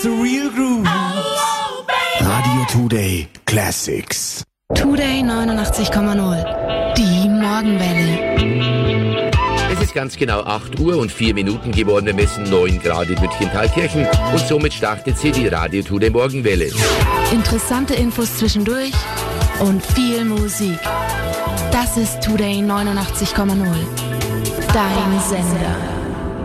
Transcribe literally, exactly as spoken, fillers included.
the real grooves. Radio Today Classics. Today neunundachtzig Komma null. Die Morgenwelle. Es ist ganz genau acht Uhr und vier Minuten geworden. Wir messen neun Grad in München-Thalkirchen und somit startet sie die Radio Today Morgenwelle. Interessante Infos zwischendurch und viel Musik. Das ist Today neunundachtzig Komma null. Dein Sender.